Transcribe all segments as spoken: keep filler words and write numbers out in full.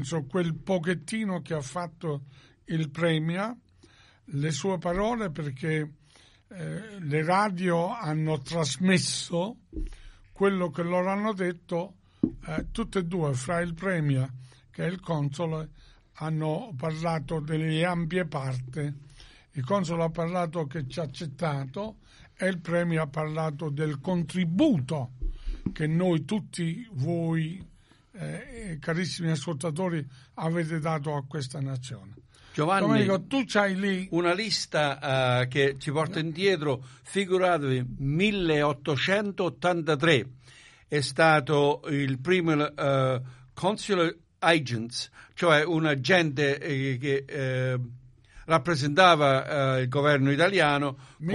quel pochettino che ha fatto il Premier, le sue parole, perché eh, le radio hanno trasmesso quello che loro hanno detto, eh, tutte e due, fra il Premier che è il console, hanno parlato delle ampie parti. Il console ha parlato che ci ha accettato e il Premier ha parlato del contributo che noi tutti voi, eh, carissimi ascoltatori, avete dato a questa nazione. Giovanni, Domenico, tu c'hai lì una lista uh, che ci porta indietro, figuratevi, milleottocentottantatré è stato il primo uh, consular agents, cioè un agente eh, che eh, rappresentava eh, il governo italiano.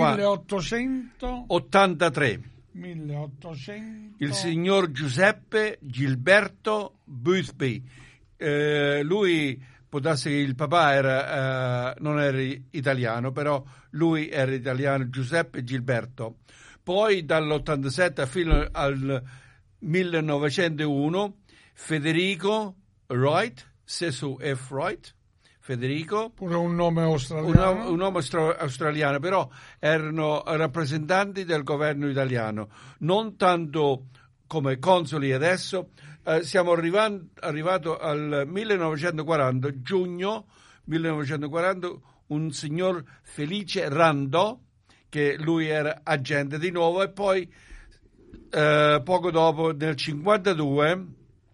milleottocentottantatré. milleottocento Il signor Giuseppe Gilberto Boothby. Eh, lui, può darsi che il papà era, eh, non era italiano, però lui era italiano, Giuseppe Gilberto. Poi dall'ottantasette fino al millenovecentouno Federico Wright, Cecil F. Wright, Federico. Pure un nome australiano. Un, un nome australiano, però erano rappresentanti del governo italiano, non tanto come consoli adesso. Eh, siamo arrivati al millenovecentoquaranta, giugno millenovecentoquaranta, un signor Felice Rando, che lui era agente di nuovo, e poi eh, poco dopo, nel cinquantadue,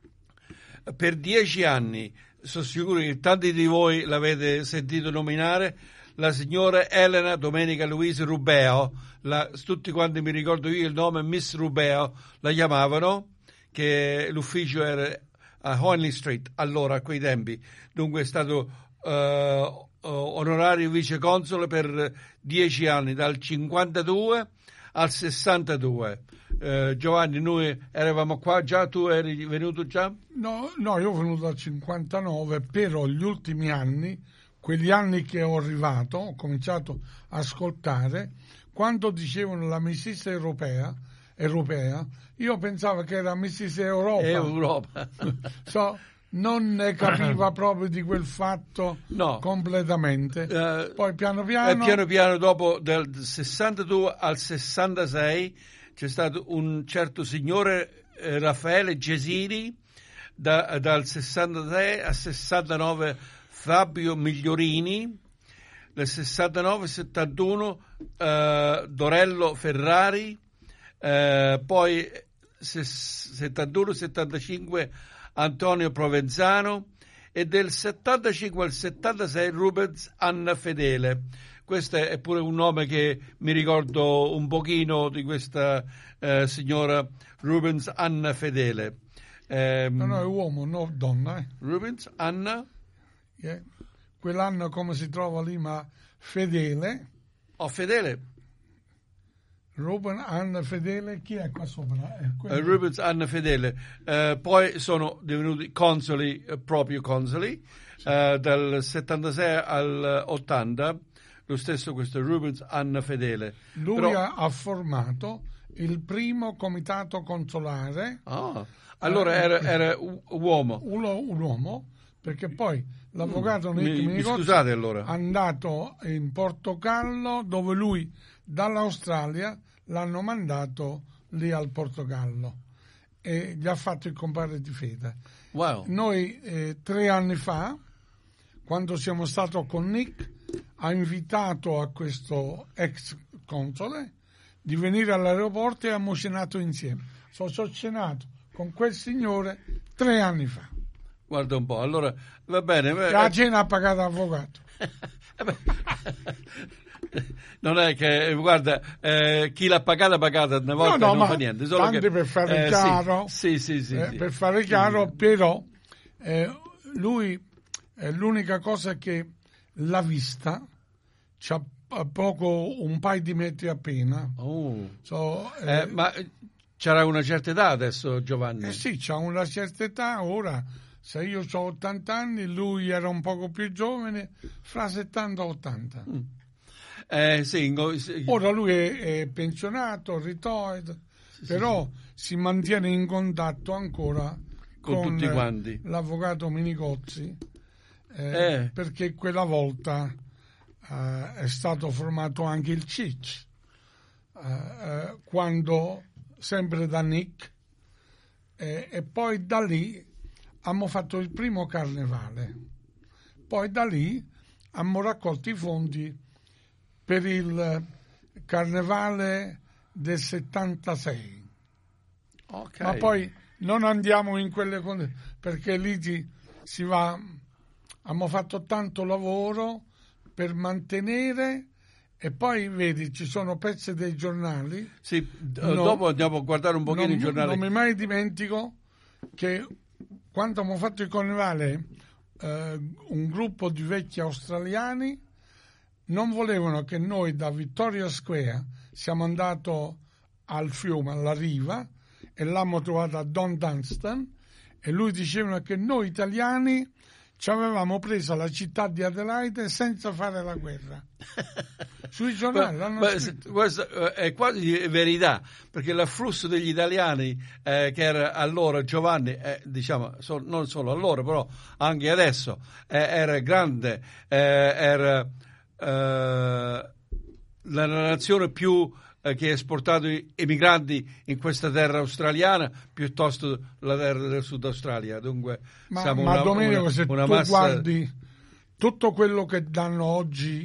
per dieci anni, sono sicuro che tanti di voi l'avete sentito nominare, la signora Elena Domenica Louise Rubeo, la, tutti quanti mi ricordo io il nome, Miss Rubeo, la chiamavano, che l'ufficio era a Honley Street, allora, a quei tempi. Dunque è stato uh, onorario viceconsole per dieci anni, dal cinquantadue al sessantadue. Uh, Giovanni, noi eravamo qua già, tu eri venuto già? No, no, io sono venuto dal cinquantanove, però gli ultimi anni, quegli anni che ho arrivato, ho cominciato a ascoltare, quando dicevano la Missis europea, europea, io pensavo che era Missis Europa. Europa. So, non ne capiva proprio di quel fatto no. completamente. Uh, Poi piano piano... Eh, piano piano, dopo dal sessantadue al sessantasei, c'è stato un certo signore eh, Raffaele Gesini, da, dal sessantasei al sessantanove Fabio Migliorini, nel sessantanove settantuno eh, Dorello Ferrari, eh, poi settantuno settantacinque Antonio Provenzano, e del settantacinque al settantasei Rubens Anna Fedele. Questo è pure un nome che mi ricordo un pochino di questa eh, signora Rubens Anna Fedele. Eh, no, no, è uomo, no donna. Eh. Rubens Anna? Yeah. Quell'anno come si trova lì, ma Fedele. Oh, Fedele. Rubens Anna Fedele, chi è qua sopra? Eh, uh, Rubens Anna Fedele. Uh, poi sono divenuti consoli, uh, proprio consoli, sì. uh, dal settantasei all'ottanta. Lo stesso questo Rubens Anna Fedele. Lui Però... ha, ha formato il primo comitato consolare. Ah, allora era, era uomo. Un, un uomo, perché poi l'avvocato mm, Nick mi, Minigozzi mi scusate allora. è andato in Portogallo, dove lui dall'Australia l'hanno mandato lì al Portogallo e gli ha fatto il compadre di fede. Wow. Noi eh, tre anni fa, quando siamo stati con Nick, ha invitato a questo ex console di venire all'aeroporto e abbiamo cenato insieme. So, so cenato con quel signore tre anni fa. Guarda un po', allora va bene. La cena ha pagato l'avvocato. Non è che, guarda, eh, chi l'ha pagata ha pagata una volta, no, no, non fa niente. Solo tanti che, per fare eh, chiaro, sì, sì, sì, eh, sì. per fare chiaro, sì. Però eh, lui è l'unica cosa che l'ha vista, c'ha poco, un paio di metri appena. Oh. So, eh, eh, ma c'era una certa età adesso, Giovanni? Eh sì, c'ha una certa età ora. Se io ho ottanta anni, lui era un poco più giovane, fra settanta e ottanta. Mm. Eh, sì, sì. Ora lui è, è pensionato, retired, sì, però sì, sì. si mantiene in contatto ancora con, con tutti quanti. L'avvocato Minicozzi, eh, eh. perché quella volta eh, è stato formato anche il C I C, eh, eh, quando sempre da Nick, eh, e poi da lì abbiamo fatto il primo carnevale, poi da lì abbiamo raccolto i fondi per il carnevale del settantasei. Okay. Ma poi non andiamo in quelle condizioni, perché lì ti, si va, abbiamo fatto tanto lavoro per mantenere, e poi vedi ci sono pezzi dei giornali. Sì, no, dopo andiamo a guardare un pochino non, i giornali. Non mi mai dimentico che quando abbiamo fatto il carnevale, eh, un gruppo di vecchi australiani non volevano che noi da Victoria Square siamo andati al fiume, alla riva, e l'abbiamo trovata a Don Dunstan, e lui diceva che noi italiani ci avevamo preso la città di Adelaide senza fare la guerra. Sui giornali ma, l'hanno ma, scritto. Questa è quasi verità, perché l'afflusso degli italiani, eh, che era allora, Giovanni, eh, diciamo, so, non solo allora, però anche adesso, eh, era grande, eh, era eh, la nazione più che ha esportato i migranti in questa terra australiana piuttosto la terra del Sud Australia. Dunque, ma, siamo ma una, Domenico, una, se una tu massa... guardi tutto quello che danno oggi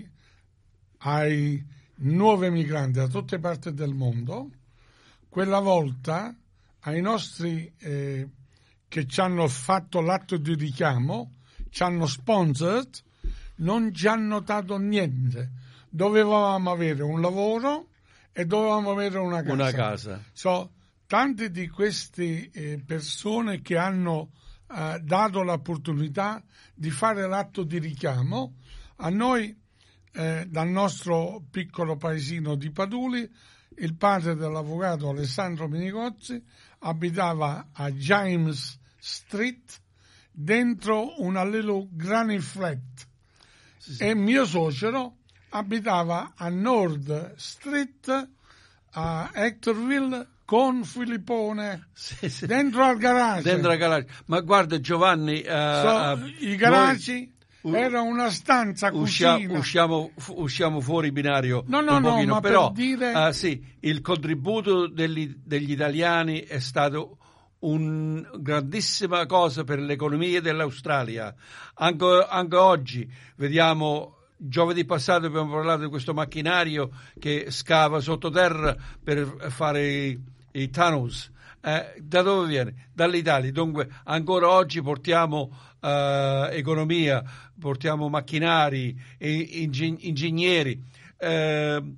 ai nuovi migranti da tutte parti del mondo, quella volta ai nostri eh, che ci hanno fatto l'atto di richiamo, ci hanno sponsored, non ci hanno dato niente. Dovevamo avere un lavoro e dovevamo avere una casa. Una casa. So, tante di queste eh, persone che hanno eh, dato l'opportunità di fare l'atto di richiamo, a noi, eh, dal nostro piccolo paesino di Paduli, il padre dell'avvocato Alessandro Minicozzi abitava a James Street, dentro una little granny flat, sì, sì. E mio suocero abitava a Nord Street, a Hectorville, con Filippone, sì, sì. dentro al garage. Dentro al garage. Ma guarda Giovanni, uh, so, uh, i garaggi noi, era una stanza uscia, cucina. Usciamo, usciamo fuori binario no, no, un no, pochino, ma però per dire... uh, sì, il contributo degli, degli italiani è stato una grandissima cosa per l'economia dell'Australia. Anche, anche oggi vediamo. Giovedì passato abbiamo parlato di questo macchinario che scava sottoterra per fare i, i tunnels. Eh, da dove viene? Dall'Italia. Dunque ancora oggi portiamo eh, economia, portiamo macchinari, ingeg- ingegneri. Eh,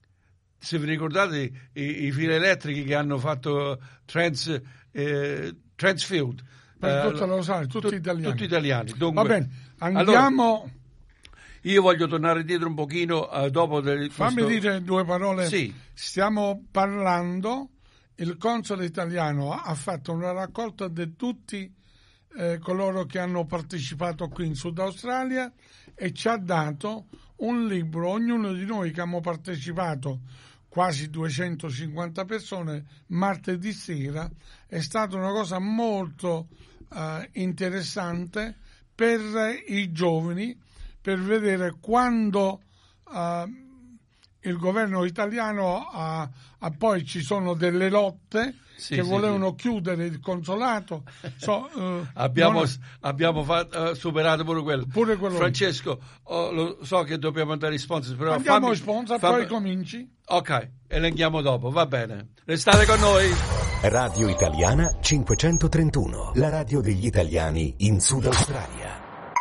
se vi ricordate i, i fili elettrici che hanno fatto Trans, eh, Transfield. Per tutto lo sai, tutti tu, italiani. Tutti italiani. Dunque, va bene, andiamo... Allora, io voglio tornare dietro un pochino uh, dopo del, Fammi questo... dire due parole. Sì. Stiamo parlando, il console italiano ha fatto una raccolta di tutti eh, coloro che hanno partecipato qui in Sud Australia e ci ha dato un libro. Ognuno di noi che abbiamo partecipato, quasi duecentocinquanta persone, martedì sera, è stata una cosa molto uh, interessante per i giovani, per vedere quando uh, il governo italiano ha, ha poi ci sono delle lotte sì, che sì, volevano sì. chiudere il consolato. So, uh, abbiamo non... abbiamo fatto, uh, superato pure quello. Pure quello. Francesco, oh, lo so che dobbiamo andare ai sponsor, però andiamo fammi, ai sponsor, fammi... poi cominci. Ok, elenchiamo dopo, va bene. Restate con noi. Radio Italiana cinquecentotrentuno, la radio degli italiani in Sud Australia.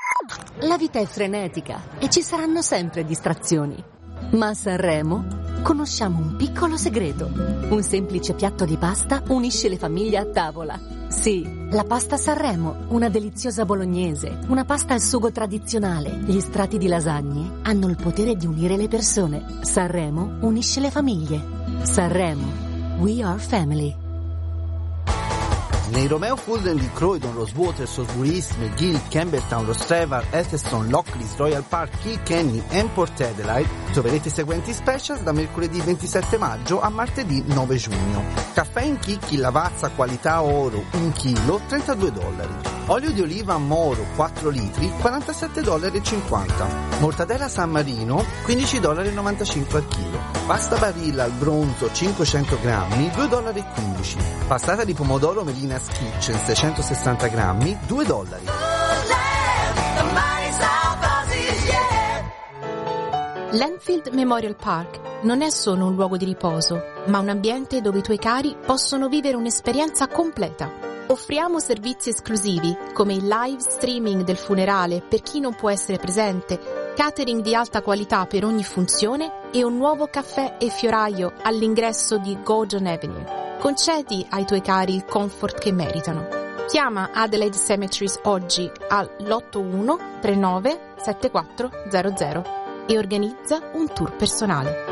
La vita è frenetica e ci saranno sempre distrazioni. Ma a Sanremo conosciamo un piccolo segreto. Un semplice piatto di pasta unisce le famiglie a tavola. Sì, la pasta Sanremo, una deliziosa bolognese, una pasta al sugo tradizionale. Gli strati di lasagne hanno il potere di unire le persone. Sanremo unisce le famiglie. Sanremo, we are family. Nei Romeo Fulden di Croydon, Rosewater, Salisbury East, McGill, Campbelltown, Rostrevor, Eccleston, Lockleys, Royal Park, Kilkenny e Port Adelaide troverete i seguenti specials da mercoledì ventisette maggio a martedì nove giugno. Caffè in chicchi Lavazza qualità oro un chilo trentadue dollari. Olio di oliva Moro quattro litri quarantasette dollari e cinquanta. Mortadella San Marino quindici dollari e novantacinque al chilo. Pasta Barilla al bronzo cinquecento grammi due dollari e quindici. Passata di pomodoro Melina's Kitchen seicentosessanta grammi due dollari. L'Enfield Memorial Park non è solo un luogo di riposo, ma un ambiente dove i tuoi cari possono vivere un'esperienza completa. Offriamo servizi esclusivi come il live streaming del funerale per chi non può essere presente, catering di alta qualità per ogni funzione e un nuovo caffè e fioraio all'ingresso di Gordon Avenue. Concedi ai tuoi cari il comfort che meritano. Chiama Adelaide Cemeteries oggi all'otto uno tre nove sette quattro zero zero e organizza un tour personale.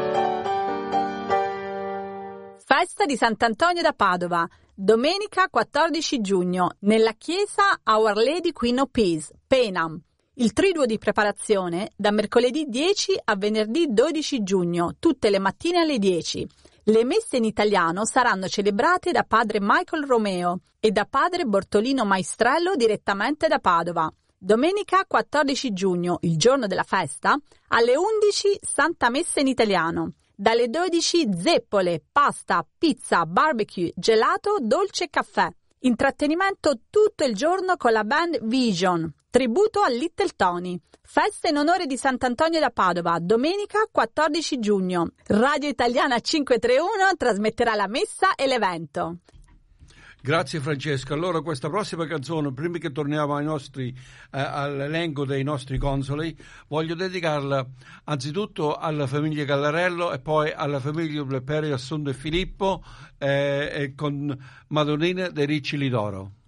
Festa di Sant'Antonio da Padova, domenica quattordici giugno, nella chiesa Our Lady Queen of Peace, Penam. Il triduo di preparazione da mercoledì dieci a venerdì dodici giugno, tutte le mattine alle dieci. Le messe in italiano saranno celebrate da padre Michael Romeo e da padre Bortolino Maestrello direttamente da Padova. Domenica quattordici giugno, il giorno della festa, alle undici Santa Messa in italiano. Dalle dodici zeppole, pasta, pizza, barbecue, gelato, dolce e caffè. Intrattenimento tutto il giorno con la band Vision. Tributo a Little Tony. Festa in onore di Sant'Antonio da Padova, domenica quattordici giugno. Radio Italiana cinquecentotrentuno trasmetterà la messa e l'evento. Grazie Francesca. Allora questa prossima canzone, prima che torniamo ai nostri, eh, all'elenco dei nostri consoli, voglio dedicarla anzitutto alla famiglia Gallarello e poi alla famiglia Bleperio, Assunto e Filippo, eh, e con Madonnina dei Ricci Lidoro.